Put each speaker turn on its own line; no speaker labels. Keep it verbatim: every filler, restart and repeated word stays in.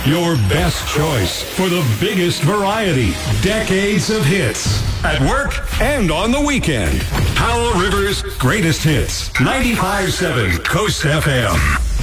Your best choice for the biggest variety. Decades of hits. At work and on the weekend. Powell River's greatest hits. ninety-five point seven Coast F M.